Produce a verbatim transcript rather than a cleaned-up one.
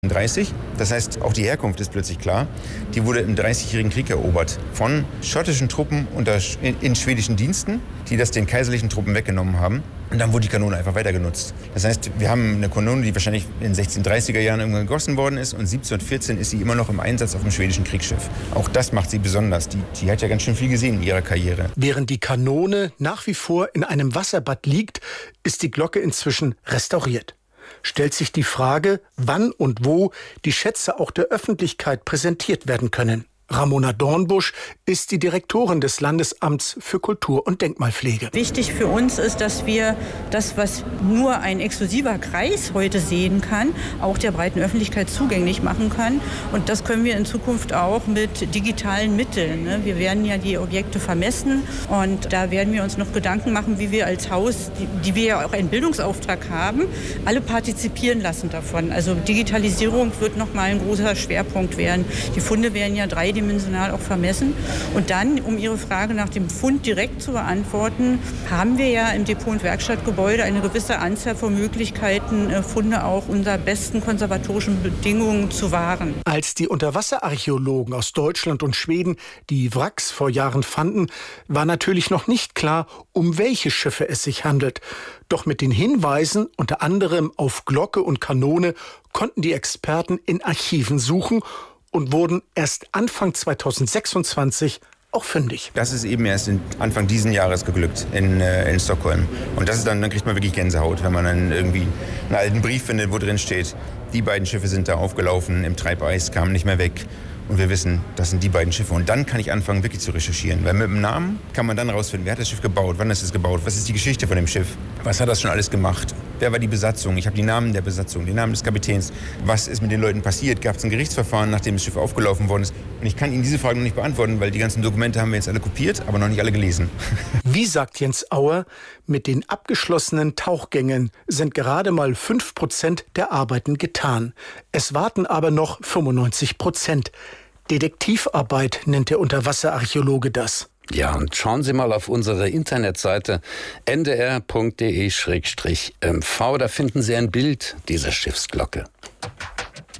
dreißig. Das heißt, auch die Herkunft ist plötzlich klar. Die wurde im Dreißigjährigen Krieg erobert von schottischen Truppen unter, in, in schwedischen Diensten, die das den kaiserlichen Truppen weggenommen haben. Und dann wurde die Kanone einfach weiter genutzt. Das heißt, wir haben eine Kanone, die wahrscheinlich in den sechzehnhundertdreißiger Jahren irgendwann gegossen worden ist, und siebzehnhundertvierzehn ist sie immer noch im Einsatz auf dem schwedischen Kriegsschiff. Auch das macht sie besonders. Die, die hat ja ganz schön viel gesehen in ihrer Karriere. Während die Kanone nach wie vor in einem Wasserbad liegt, ist die Glocke inzwischen restauriert. Stellt sich die Frage, wann und wo die Schätze auch der Öffentlichkeit präsentiert werden können. Ramona Dornbusch ist die Direktorin des Landesamts für Kultur- und Denkmalpflege. Wichtig für uns ist, dass wir das, was nur ein exklusiver Kreis heute sehen kann, auch der breiten Öffentlichkeit zugänglich machen kann. Und das können wir in Zukunft auch mit digitalen Mitteln. Wir werden ja die Objekte vermessen, und da werden wir uns noch Gedanken machen, wie wir als Haus, die, die wir ja auch einen Bildungsauftrag haben, alle partizipieren lassen davon. Also Digitalisierung wird noch mal ein großer Schwerpunkt werden. Die Funde werden ja dreidimensional dimensional auch vermessen. Und dann, um Ihre Frage nach dem Fund direkt zu beantworten, haben wir ja im Depot- und Werkstattgebäude eine gewisse Anzahl von Möglichkeiten, Funde auch unter besten konservatorischen Bedingungen zu wahren. Als die Unterwasserarchäologen aus Deutschland und Schweden die Wracks vor Jahren fanden, war natürlich noch nicht klar, um welche Schiffe es sich handelt. Doch mit den Hinweisen, unter anderem auf Glocke und Kanone, konnten die Experten in Archiven suchen und wurden erst Anfang zweitausendsechsundzwanzig auch fündig. Das ist eben erst in Anfang diesen Jahres geglückt in, äh, in Stockholm. Und das ist dann, dann kriegt man wirklich Gänsehaut, wenn man dann irgendwie einen alten Brief findet, wo drin steht, die beiden Schiffe sind da aufgelaufen im Treibeis, kamen nicht mehr weg. Und wir wissen, das sind die beiden Schiffe. Und dann kann ich anfangen, wirklich zu recherchieren. Weil mit dem Namen kann man dann rausfinden, wer hat das Schiff gebaut, wann ist es gebaut, was ist die Geschichte von dem Schiff, was hat das schon alles gemacht, wer war die Besatzung, ich habe die Namen der Besatzung, die Namen des Kapitäns, was ist mit den Leuten passiert, gab es ein Gerichtsverfahren, nachdem das Schiff aufgelaufen worden ist. Und ich kann Ihnen diese Fragen noch nicht beantworten, weil die ganzen Dokumente haben wir jetzt alle kopiert, aber noch nicht alle gelesen. Wie sagt Jens Auer, mit den abgeschlossenen Tauchgängen sind gerade mal fünf Prozent der Arbeiten getan. Es warten aber noch fünfundneunzig Prozent. Detektivarbeit nennt der Unterwasserarchäologe das. Ja, und schauen Sie mal auf unsere Internetseite n d r punkt d e slash m v. Da finden Sie ein Bild dieser Schiffsglocke.